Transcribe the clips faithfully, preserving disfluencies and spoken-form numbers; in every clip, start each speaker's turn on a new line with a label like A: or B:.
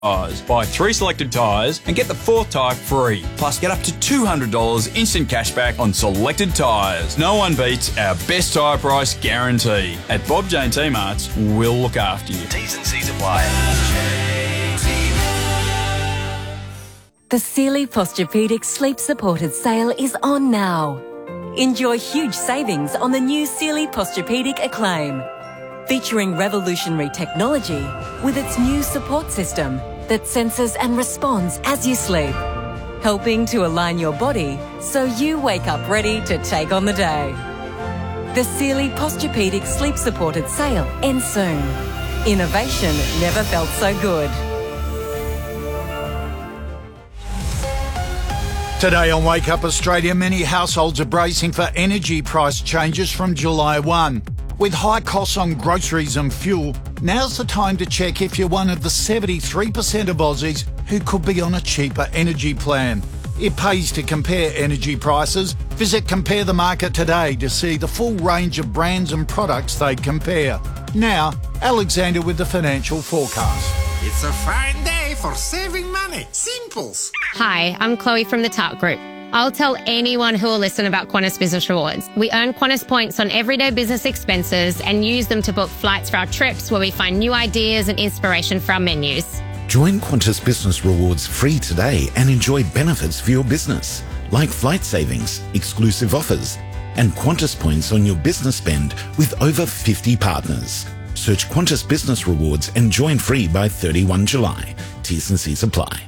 A: Tyres. Buy three selected tyres and get the fourth tyre free. Plus, get up to two hundred dollars instant cashback on selected tyres. No one beats our best tyre price guarantee. At Bob Jane T-Marts, we'll look after you.
B: T's and C's apply.
C: The Sealy Posturepedic Sleep Supported sale is on now. Enjoy huge savings on the new Sealy Posturepedic Acclaim, featuring revolutionary technology with its new support system that senses and responds as you sleep, helping to align your body so you wake up ready to take on the day. The Sealy Posturepedic Sleep Supported sale ends soon. Innovation never felt so good.
D: Today on Wake Up Australia, many households are bracing for energy price changes from July first. With high costs on groceries and fuel, now's the time to check if you're one of the seventy-three percent of Aussies who could be on a cheaper energy plan. It pays to compare energy prices. Visit Compare the Market today to see the full range of brands and products they compare. Now, Alexander with the financial forecast.
E: It's a fine day for saving money. Simples.
F: Hi, I'm Chloe from the Tart Group. I'll tell anyone who will listen about Qantas Business Rewards. We earn Qantas points on everyday business expenses and use them to book flights for our trips where we find new ideas and inspiration for our menus.
G: Join Qantas Business Rewards free today and enjoy benefits for your business, like flight savings, exclusive offers, and Qantas points on your business spend with over fifty partners. Search Qantas Business Rewards and join free by thirty-first of July. T's and C's apply.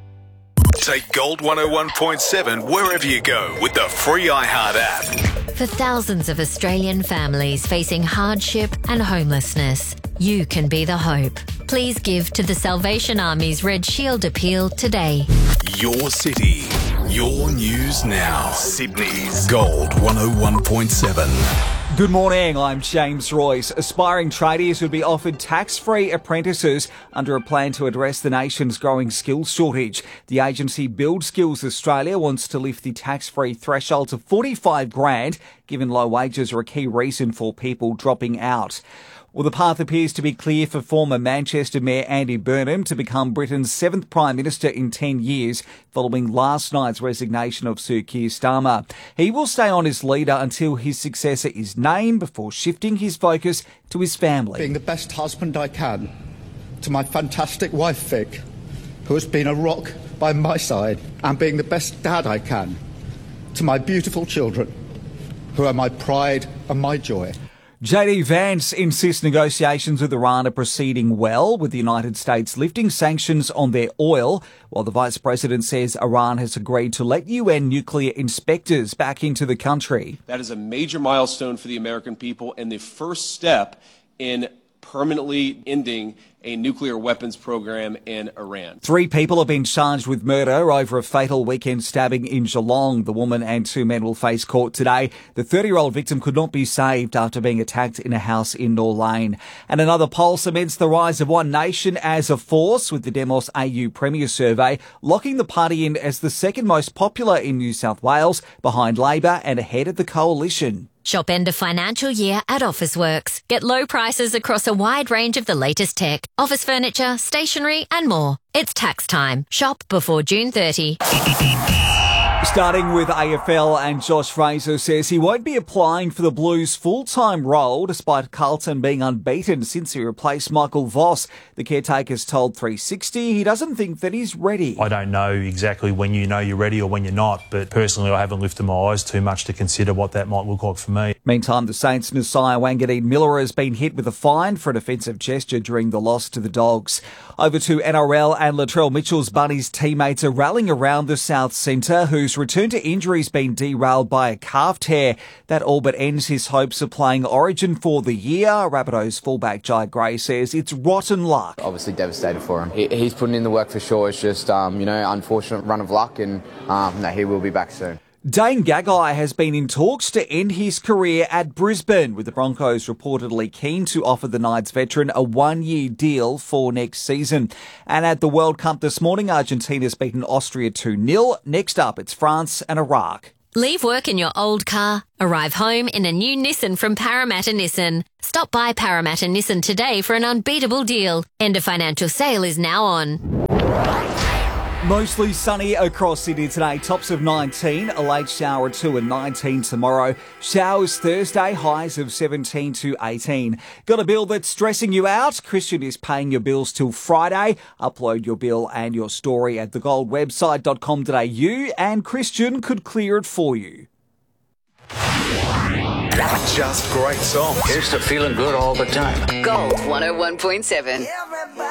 B: Take Gold one oh one point seven wherever you go with the free iHeart app.
H: For thousands of Australian families facing hardship and homelessness, you can be the hope. Please give to the Salvation Army's Red Shield appeal today.
B: Your city, your news now. Sydney's Gold one oh one point seven.
I: Good morning, I'm James Royce. Aspiring tradies would be offered tax-free apprentices under a plan to address the nation's growing skills shortage. The agency Build Skills Australia wants to lift the tax-free threshold to forty-five grand, given low wages are a key reason for people dropping out. Well, the path appears to be clear for former Manchester Mayor Andy Burnham to become Britain's seventh Prime Minister in ten years, following last night's resignation of Sir Keir Starmer. He will stay on as leader until his successor is named before shifting his focus to his family.
J: Being the best husband I can to my fantastic wife Vic, who has been a rock by my side, and being the best dad I can to my beautiful children, who are my pride and my joy.
I: J D Vance insists negotiations with Iran are proceeding well, with the United States lifting sanctions on their oil, while the Vice President says Iran has agreed to let U N nuclear inspectors back into the country.
K: That is a major milestone for the American people and the first step in permanently ending a nuclear weapons program in Iran.
I: Three people have been charged with murder over a fatal weekend stabbing in Geelong. The woman and two men will face court today. The thirty-year-old victim could not be saved after being attacked in a house in Nor Lane. And another poll cements the rise of One Nation as a force, with the Demos A U Premier Survey locking the party in as the second most popular in New South Wales, behind Labor and ahead of the Coalition.
H: Shop end of financial year at Officeworks. Get low prices across a wide range of the latest tech, office furniture, stationery and more. It's tax time. Shop before June thirtieth.
I: Starting with A F L, and Josh Fraser says he won't be applying for the Blues' full-time role despite Carlton being unbeaten since he replaced Michael Voss. The caretaker's told three sixty he doesn't think that he's ready.
L: I don't know exactly when you know you're ready or when you're not, but personally I haven't lifted my eyes too much to consider what that might look like for me.
I: Meantime, the Saints' Nasiah Wanganeen-Miller has been hit with a fine for an offensive gesture during the loss to the Dogs. Over to N R L, and Latrell Mitchell's Bunnies teammates are rallying around the South Centre, whose return to injury's been derailed by a calf tear. That all but ends his hopes of playing Origin for the year. Rabbitohs fullback Jai Gray says it's rotten luck.
M: Obviously devastated for him. He, he's putting in the work for sure. It's just, um, you know, unfortunate run of luck, and um, no, he will be back soon.
I: Dane Gagai has been in talks to end his career at Brisbane, with the Broncos reportedly keen to offer the Knights veteran a one-year deal for next season. And at the World Cup this morning, Argentina's beaten Austria two nil. Next up, it's France and Iraq.
H: Leave work in your old car. Arrive home in a new Nissan from Parramatta Nissan. Stop by Parramatta Nissan today for an unbeatable deal. End of financial sale is now on.
I: Mostly sunny across Sydney today. Tops of nineteen, a late shower or two and nineteen tomorrow. Showers Thursday, highs of seventeen to eighteen. Got a bill that's stressing you out? Christian is paying your bills till Friday. Upload your bill and your story at the gold website dot com dot a u and Christian could clear it for you.
B: Just great songs.
N: Here's to feeling good all the time.
O: Gold one oh one point seven.